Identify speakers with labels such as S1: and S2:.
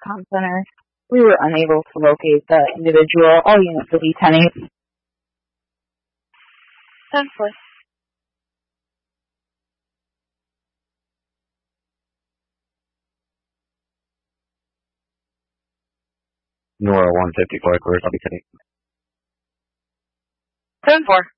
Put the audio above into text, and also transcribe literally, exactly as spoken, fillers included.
S1: comm center. We were unable to locate the individual. All units will be ten eight.
S2: ten four.
S3: Nora one fifty-four, clear, I'll be ten eight.
S2: ten four.